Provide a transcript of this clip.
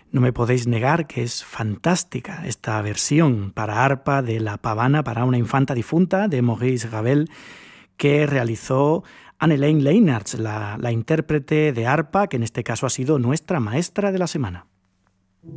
No me podéis negar que es fantástica esta versión para arpa de La Pavana para una infanta difunta de Maurice Ravel que realizó Anne-Elaine Leinartz, la intérprete de arpa que en este caso ha sido nuestra maestra de la semana.